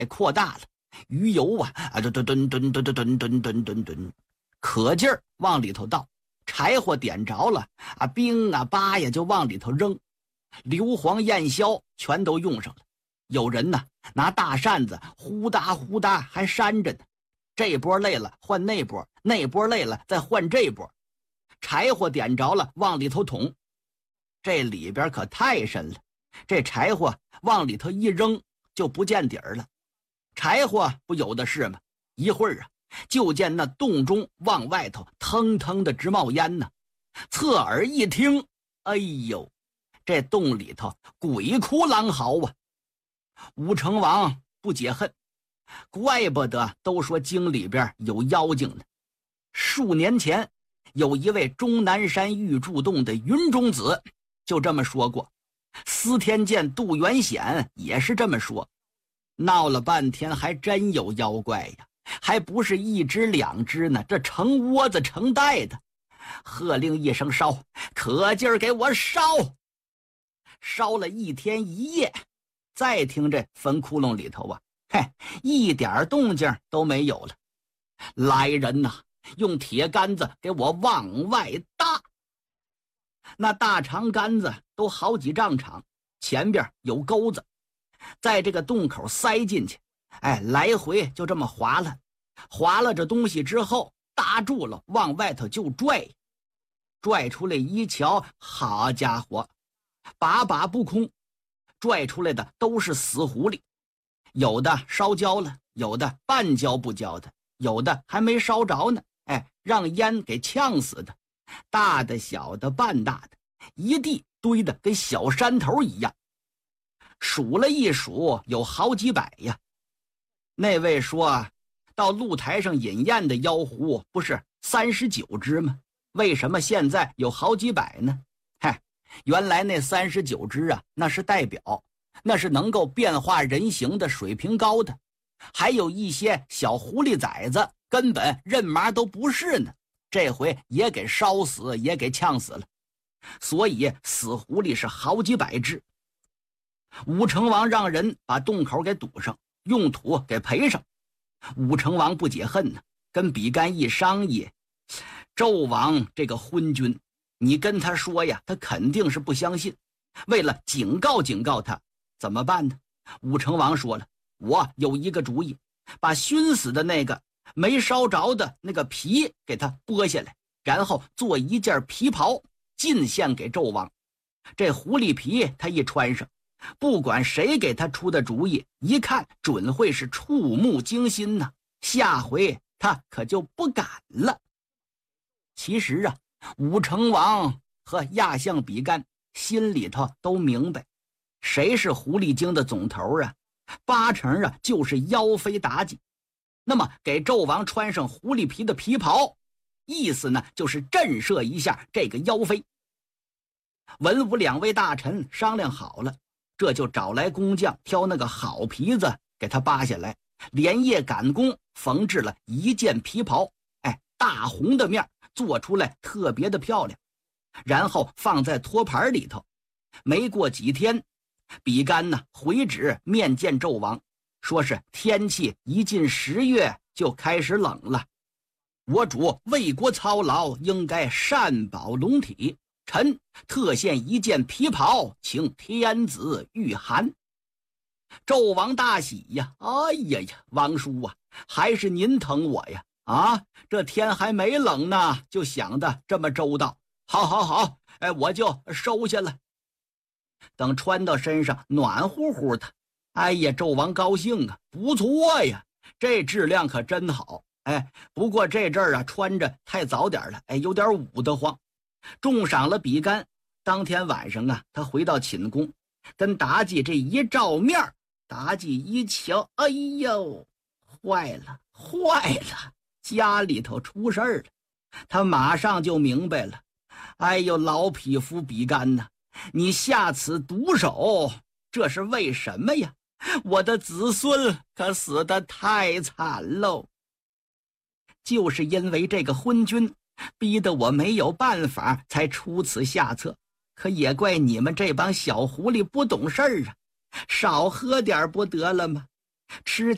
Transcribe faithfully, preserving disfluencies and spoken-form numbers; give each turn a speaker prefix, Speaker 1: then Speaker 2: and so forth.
Speaker 1: 给扩大了，鱼油啊啊吨吨吨吨吨吨吨吨吨吨，可劲儿往里头倒，柴火点着了啊，冰啊疤呀就往里头扔，硫磺焰硝全都用上了。有人呢拿大扇子呼哒呼哒还扇着呢，这波累了换那波，那波累了再换这波，柴火点着了往里头捅，这里边可太深了，这柴火往里头一扔就不见底儿了，柴火不有的是吗？一会儿啊就见那洞中往外头腾腾的直冒烟呢，侧耳一听，哎呦，这洞里头鬼哭狼嚎啊！武成王不解恨，怪不得都说京里边有妖精呢。数年前有一位终南山玉柱洞的云中子就这么说过，司天监杜元显也是这么说，闹了半天还真有妖怪呀，还不是一只两只呢，这成窝子成袋的。喝令一声烧，可劲儿给我烧！烧了一天一夜，再听这坟窟窿里头啊，嘿，一点动静都没有了。来人呐，用铁杆子给我往外搭。那大长杆子都好几丈长，前边有钩子，在这个洞口塞进去，哎，来回就这么划了，划了这东西之后搭住了，往外头就拽，拽出来一瞧，好家伙，把把不空，拽出来的都是死狐狸，有的烧焦了，有的半焦不焦的，有的还没烧着呢，哎，让烟给呛死的，大的小的半大的，一地堆的跟小山头一样，数了一数有好几百呀。那位说到露台上饮宴的妖狐不是三十九只吗？为什么现在有好几百呢？嗨，原来那三十九只啊，那是代表，那是能够变化人形的水平高的，还有一些小狐狸崽子根本认麻都不是呢，这回也给烧死，也给呛死了，所以死狐狸是好几百只。武成王让人把洞口给堵上，用土给赔上。武成王不解恨呢，跟比干一商议，纣王这个昏君，你跟他说呀，他肯定是不相信，为了警告警告他，怎么办呢？武成王说了，我有一个主意，把熏死的那个没烧着的那个皮给他剥下来，然后做一件皮袍进献给纣王。这狐狸皮他一穿上，不管谁给他出的主意，一看准会是触目惊心呐、啊，下回他可就不敢了。其实啊，武成王和亚相比干心里头都明白，谁是狐狸精的总头啊？八成啊就是妖妃妲己。那么给纣王穿上狐狸皮的皮袍，意思呢就是震慑一下这个妖妃。文武两位大臣商量好了，这就找来工匠挑那个好皮子给他扒下来，连夜赶工缝制了一件皮袍，哎，大红的面做出来特别的漂亮，然后放在托盘里头。没过几天，比干呢回旨面见纣王，说是天气一进十月就开始冷了，我主为国操劳，应该善保龙体，臣特献一件皮袍，请天子御寒。纣王大喜呀，哎呀呀，王叔啊，还是您疼我呀！啊，这天还没冷呢，就想得这么周到。好好好，哎，我就收下了。等穿到身上暖乎乎的，哎呀，纣王高兴啊，不错呀，这质量可真好。哎，不过这阵儿啊穿着太早点了，哎，有点捂得慌。重赏了比干，当天晚上啊，他回到寝宫，跟妲己这一照面，妲己一瞧，哎呦，坏了坏了，家里头出事儿了。他马上就明白了，哎呦，老匹夫比干呐，你下此毒手，这是为什么呀？我的子孙可死得太惨喽！就是因为这个昏君，逼得我没有办法才出此下策。可也怪你们这帮小狐狸不懂事儿啊，少喝点不得了吗？吃